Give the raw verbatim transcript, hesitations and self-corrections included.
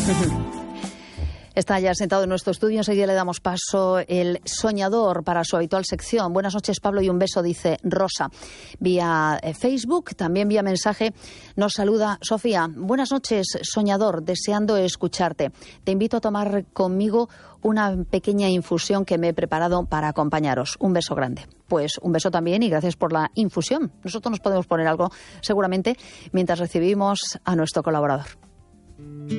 Está ya sentado en nuestro estudio. Enseguida le damos paso el soñador para su habitual sección. Buenas noches, Pablo, y un beso, dice Rosa. Vía Facebook, también vía mensaje, nos saluda Sofía. Buenas noches, soñador, deseando escucharte. Te invito a tomar conmigo una pequeña infusión que me he preparado para acompañaros. Un beso grande. Pues un beso también y gracias por la infusión. Nosotros nos podemos poner algo seguramente mientras recibimos a nuestro colaborador.